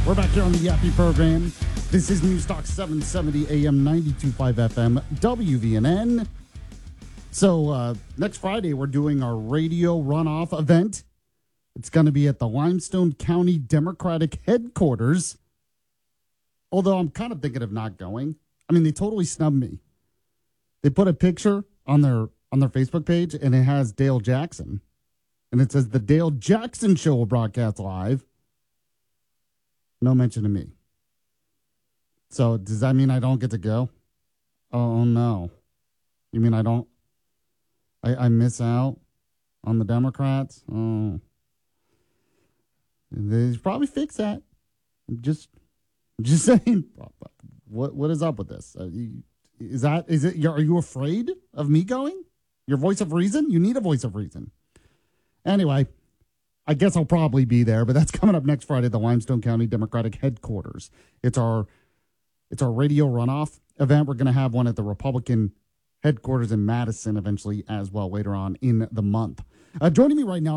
We're back here on the Yappy program. This is News Talk 770 AM 92.5 FM WVNN. So next Friday, we're doing our radio runoff event. It's going to be at the Limestone County Democratic headquarters. Although I'm kind of thinking of not going. I mean, they totally snubbed me. They put a picture on their Facebook page, and it has Dale Jackson. And it says, the Dale Jackson Show will broadcast live. No mention of me. So does that mean I don't get to go? Oh, no. You mean I miss out on the Democrats? Oh. They should probably fix that. Just saying. What is up with this? Are you afraid of me going? Your voice of reason? You need a voice of reason. Anyway, I guess I'll probably be there, but that's coming up next Friday at the Limestone County Democratic headquarters. It's our radio runoff event. We're going to have one at the Republican headquarters in Madison eventually as well later on in the month. Joining me right now